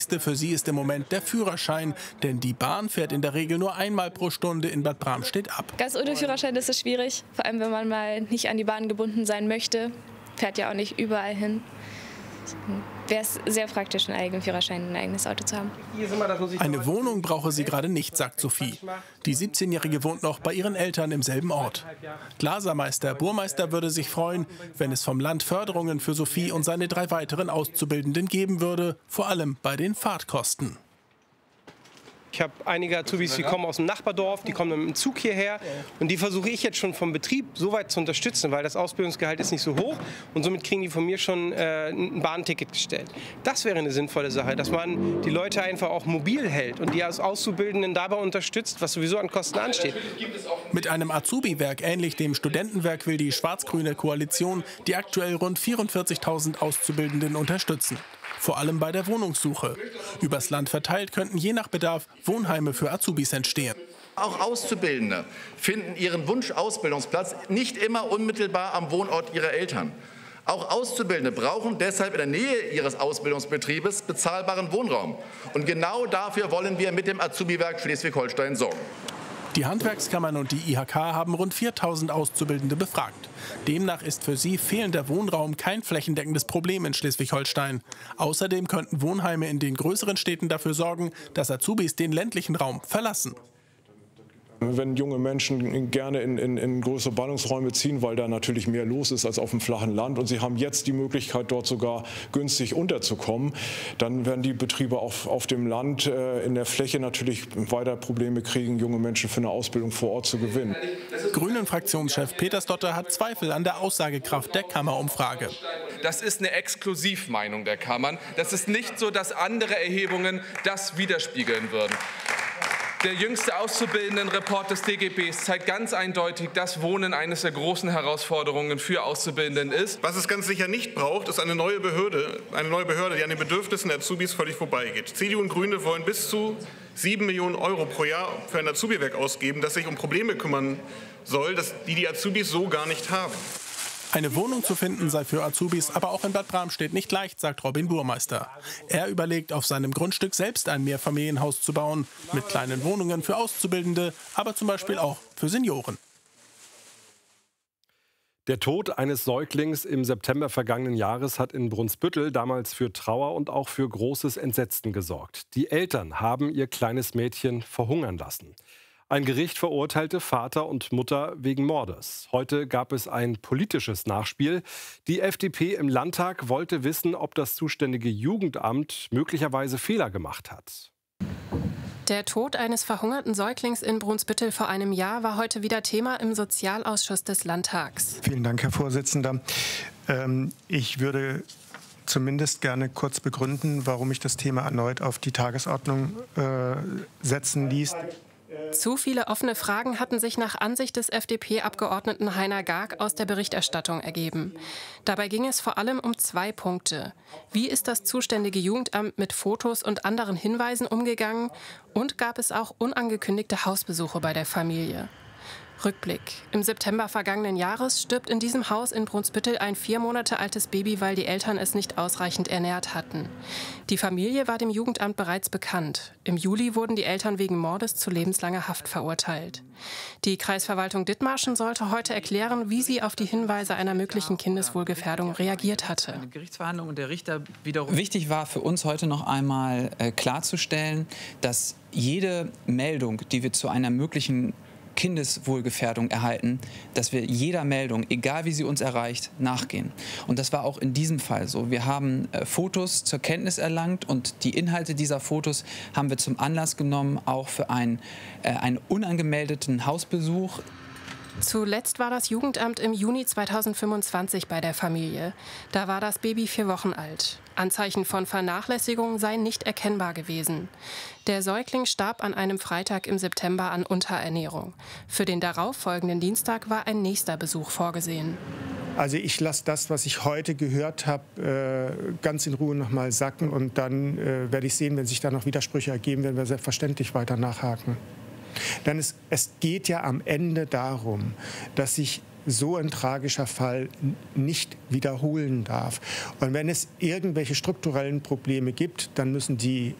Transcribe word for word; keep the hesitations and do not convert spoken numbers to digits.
Für sie ist im Moment der Führerschein, denn die Bahn fährt in der Regel nur einmal pro Stunde in Bad Bramstedt ab. Ganz ohne Führerschein ist es schwierig, vor allem wenn man mal nicht an die Bahn gebunden sein möchte. Fährt ja auch nicht überall hin. Wäre es sehr praktisch, einen eigenen Führerschein, ein eigenes Auto zu haben. Eine Wohnung brauche sie gerade nicht, sagt Sophie. Die siebzehnjährige wohnt noch bei ihren Eltern im selben Ort. Glasermeister Burmeister würde sich freuen, wenn es vom Land Förderungen für Sophie und seine drei weiteren Auszubildenden geben würde, vor allem bei den Fahrtkosten. Ich habe einige Azubis, die kommen aus dem Nachbardorf, die kommen mit dem Zug hierher und die versuche ich jetzt schon vom Betrieb so weit zu unterstützen, weil das Ausbildungsgehalt ist nicht so hoch und somit kriegen die von mir schon äh, ein Bahnticket gestellt. Das wäre eine sinnvolle Sache, dass man die Leute einfach auch mobil hält und die als Auszubildenden dabei unterstützt, was sowieso an Kosten ansteht. Mit einem Azubi-Werk ähnlich dem Studentenwerk will die schwarz-grüne Koalition die aktuell rund vierundvierzigtausend Auszubildenden unterstützen. Vor allem bei der Wohnungssuche. Übers Land verteilt könnten je nach Bedarf Wohnheime für Azubis entstehen. Auch Auszubildende finden ihren Wunsch-Ausbildungsplatz nicht immer unmittelbar am Wohnort ihrer Eltern. Auch Auszubildende brauchen deshalb in der Nähe ihres Ausbildungsbetriebes bezahlbaren Wohnraum. Und genau dafür wollen wir mit dem Azubi-Werk Schleswig-Holstein sorgen. Die Handwerkskammern und die I H K haben rund viertausend Auszubildende befragt. Demnach ist für sie fehlender Wohnraum kein flächendeckendes Problem in Schleswig-Holstein. Außerdem könnten Wohnheime in den größeren Städten dafür sorgen, dass Azubis den ländlichen Raum verlassen. Wenn junge Menschen gerne in, in, in größere Ballungsräume ziehen, weil da natürlich mehr los ist als auf dem flachen Land und sie haben jetzt die Möglichkeit, dort sogar günstig unterzukommen, dann werden die Betriebe auf, auf dem Land äh, in der Fläche natürlich weiter Probleme kriegen, junge Menschen für eine Ausbildung vor Ort zu gewinnen. Grünen-Fraktionschef Petersdotter hat Zweifel an der Aussagekraft der Kammerumfrage. Das ist eine Exklusivmeinung der Kammern. Das ist nicht so, dass andere Erhebungen das widerspiegeln würden. Der jüngste Auszubildendenreport des D G Bs zeigt ganz eindeutig, dass Wohnen eines der großen Herausforderungen für Auszubildenden ist. Was es ganz sicher nicht braucht, ist eine neue Behörde, eine neue Behörde, die an den Bedürfnissen der Azubis völlig vorbeigeht. C D U und Grüne wollen bis zu sieben Millionen Euro pro Jahr für ein Azubi-Werk ausgeben, das sich um Probleme kümmern soll, die die Azubis so gar nicht haben. Eine Wohnung zu finden sei für Azubis aber auch in Bad Bramstedt nicht leicht, sagt Robin Burmeister. Er überlegt, auf seinem Grundstück selbst ein Mehrfamilienhaus zu bauen, mit kleinen Wohnungen für Auszubildende, aber zum Beispiel auch für Senioren. Der Tod eines Säuglings im September vergangenen Jahres hat in Brunsbüttel damals für Trauer und auch für großes Entsetzen gesorgt. Die Eltern haben ihr kleines Mädchen verhungern lassen. Ein Gericht verurteilte Vater und Mutter wegen Mordes. Heute gab es ein politisches Nachspiel. Die F D P im Landtag wollte wissen, ob das zuständige Jugendamt möglicherweise Fehler gemacht hat. Der Tod eines verhungerten Säuglings in Brunsbüttel vor einem Jahr war heute wieder Thema im Sozialausschuss des Landtags. Vielen Dank, Herr Vorsitzender. Ähm, ich würde zumindest gerne kurz begründen, warum ich das Thema erneut auf die Tagesordnung äh, setzen ließ. Zu viele offene Fragen hatten sich nach Ansicht des F D P-Abgeordneten Heiner Garg aus der Berichterstattung ergeben. Dabei ging es vor allem um zwei Punkte. Wie ist das zuständige Jugendamt mit Fotos und anderen Hinweisen umgegangen? Und gab es auch unangekündigte Hausbesuche bei der Familie? Rückblick. Im September vergangenen Jahres stirbt in diesem Haus in Brunsbüttel ein vier Monate altes Baby, weil die Eltern es nicht ausreichend ernährt hatten. Die Familie war dem Jugendamt bereits bekannt. Im Juli wurden die Eltern wegen Mordes zu lebenslanger Haft verurteilt. Die Kreisverwaltung Dithmarschen sollte heute erklären, wie sie auf die Hinweise einer möglichen Kindeswohlgefährdung reagiert hatte. Gerichtsverhandlung und der Richter wiederum. Wichtig war für uns heute noch einmal äh, klarzustellen, dass jede Meldung, die wir zu einer möglichen Kindeswohlgefährdung erhalten, dass wir jeder Meldung, egal wie sie uns erreicht, nachgehen. Und das war auch in diesem Fall so. Wir haben äh, Fotos zur Kenntnis erlangt und die Inhalte dieser Fotos haben wir zum Anlass genommen, auch für einen, äh, einen unangemeldeten Hausbesuch. Zuletzt war das Jugendamt im Juni zweitausendfünfundzwanzig bei der Familie. Da war das Baby vier Wochen alt. Anzeichen von Vernachlässigung seien nicht erkennbar gewesen. Der Säugling starb an einem Freitag im September an Unterernährung. Für den darauffolgenden Dienstag war ein nächster Besuch vorgesehen. Also ich lasse das, was ich heute gehört habe, äh, ganz in Ruhe noch mal sacken und dann äh, werde ich sehen, wenn sich da noch Widersprüche ergeben, werden wir selbstverständlich weiter nachhaken. Denn es, es geht ja am Ende darum, dass sich so ein tragischer Fall nicht wiederholen darf. Und wenn es irgendwelche strukturellen Probleme gibt, dann müssen die